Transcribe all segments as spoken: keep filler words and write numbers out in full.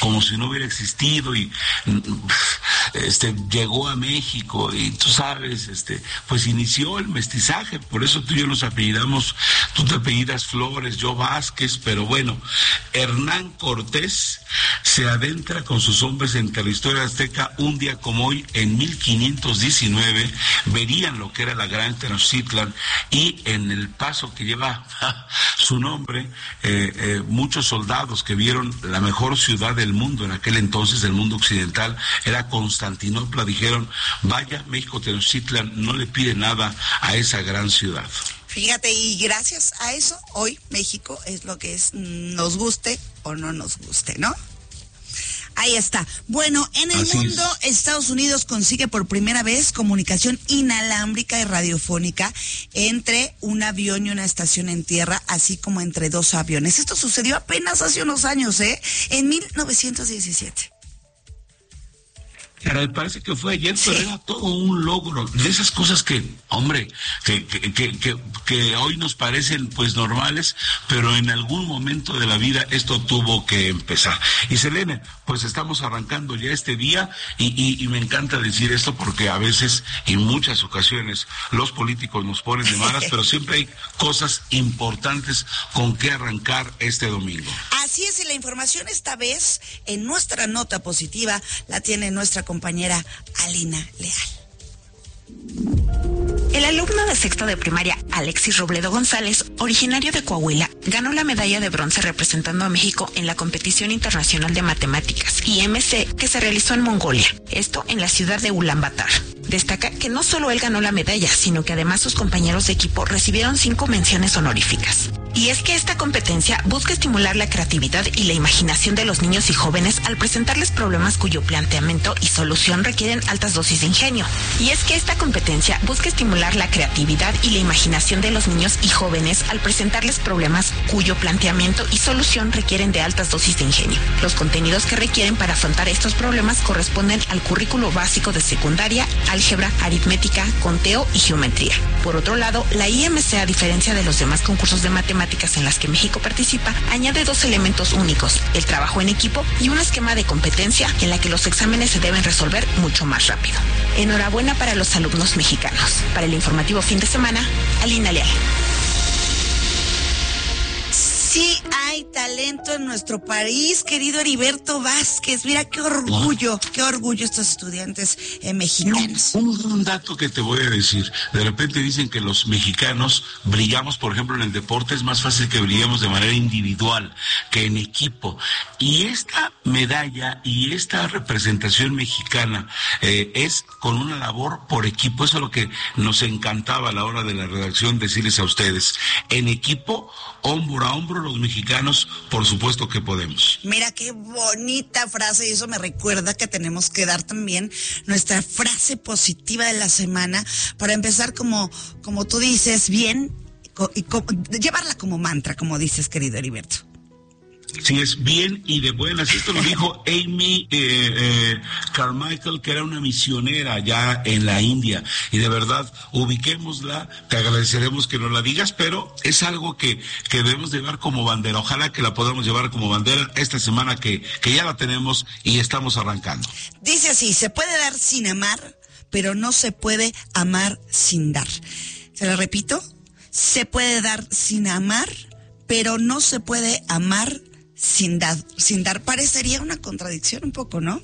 como si no hubiera existido y este llegó a México y tú sabes, este pues inició el mestizaje, por eso tú y yo nos apellidamos, tú te apellidas Flores, yo Vázquez, pero bueno, Hernán Cortés se adentra con sus hombres entre la historia azteca un día como hoy, en mil quinientos diecinueve, verían lo que era la Gran Tenochtitlan y en el paso que lleva su nombre, eh, eh, muchos soldados que vieron la mejor ciudad del mundo en aquel entonces, del mundo occidental, era Constantinopla, dijeron, vaya, México Tenochtitlan no le pide nada a esa gran ciudad. Fíjate, y gracias a eso, hoy México es lo que es, nos guste o no nos guste, ¿no? Ahí está. Bueno, en el Así mundo, es. Estados Unidos consigue por primera vez comunicación inalámbrica y radiofónica entre un avión y una estación en tierra, así como entre dos aviones. Esto sucedió apenas hace unos años, ¿eh? En mil novecientos diecisiete. Me parece que fue ayer, pero sí. Era todo un logro, de esas cosas que, hombre, que, que, que, que, que hoy nos parecen pues normales, pero en algún momento de la vida esto tuvo que empezar. Y Selene, pues estamos arrancando ya este día y, y, y me encanta decir esto porque a veces, en muchas ocasiones, los políticos nos ponen de malas, pero siempre hay cosas importantes con que arrancar este domingo. Así es, y la información esta vez, en nuestra nota positiva, la tiene nuestra compañera Alina Leal. El alumno de sexto de primaria, Alexis Robledo González, originario de Coahuila, ganó la medalla de bronce representando a México en la competición internacional de matemáticas I M C que se realizó en Mongolia, esto en la ciudad de Ulaanbaatar. Destaca que no solo él ganó la medalla, sino que además sus compañeros de equipo recibieron cinco menciones honoríficas. Y es que esta competencia busca estimular la creatividad y la imaginación de los niños y jóvenes al presentarles problemas cuyo planteamiento y solución requieren altas dosis de ingenio. Y es que esta competencia busca estimular la creatividad y la imaginación de los niños y jóvenes al presentarles problemas cuyo planteamiento y solución requieren de altas dosis de ingenio. Los contenidos que requieren para afrontar estos problemas corresponden al currículo básico de secundaria, álgebra, aritmética, conteo y geometría. Por otro lado, la I M C, a diferencia de los demás concursos de matemáticas en las que México participa, añade dos elementos únicos, el trabajo en equipo y un esquema de competencia en la que los exámenes se deben resolver mucho más rápido. Enhorabuena para los alumnos mexicanos. Para el informativo fin de semana, Alina Leal. Sí hay talento en nuestro país, querido Heriberto Vázquez. Mira qué orgullo, qué orgullo estos estudiantes eh, mexicanos. Un, un dato que te voy a decir. De repente dicen que los mexicanos brillamos, por ejemplo, en el deporte es más fácil que brillemos de manera individual que en equipo. Y esta medalla y esta representación mexicana eh, es con una labor por equipo. Eso es lo que nos encantaba a la hora de la redacción decirles a ustedes. En equipo, hombro a hombro, los mexicanos, por supuesto que podemos. Mira qué bonita frase, y eso me recuerda que tenemos que dar también nuestra frase positiva de la semana para empezar como, como tú dices, bien, y co- llevarla como mantra, como dices, querido Heriberto. Sí, es bien y de buenas. Esto lo dijo Amy eh, eh, Carmichael, que era una misionera allá en la India. Y de verdad, ubiquémosla, te agradeceremos que nos la digas, pero es algo que, que debemos llevar como bandera. Ojalá que la podamos llevar como bandera esta semana que, que ya la tenemos y estamos arrancando. Dice así, se puede dar sin amar, pero no se puede amar sin dar. ¿Se lo repito? Se puede dar sin amar, pero no se puede amar sin dar, sin dar. Parecería una contradicción un poco, ¿no?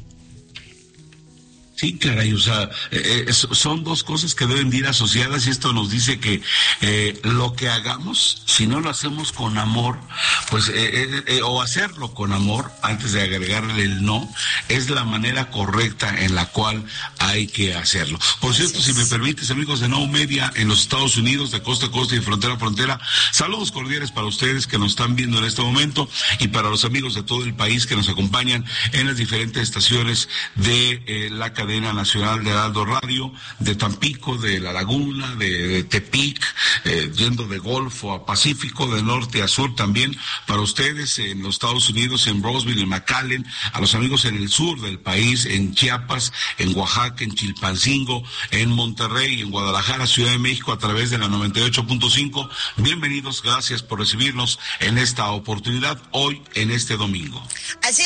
Sí, Clara, o sea, eh, eh, son dos cosas que deben ir asociadas y esto nos dice que eh, lo que hagamos, si no lo hacemos con amor, pues, eh, eh, eh, o hacerlo con amor, antes de agregarle el no, es la manera correcta en la cual hay que hacerlo. Por cierto, si me permites, amigos de Now Media en los Estados Unidos, de costa a costa y frontera a frontera, saludos cordiales para ustedes que nos están viendo en este momento y para los amigos de todo el país que nos acompañan en las diferentes estaciones de eh, la cadena nacional de Heraldo Radio, de Tampico, de La Laguna, de, de Tepic, eh, yendo de Golfo a Pacífico, de norte a sur también, para ustedes en los Estados Unidos, en Roseville, en McAllen, a los amigos en el sur del país, en Chiapas, en Oaxaca, en Chilpancingo, en Monterrey, en Guadalajara, Ciudad de México, a través de la noventa y ocho punto cinco. Bienvenidos, gracias por recibirnos en esta oportunidad, hoy, en este domingo. Así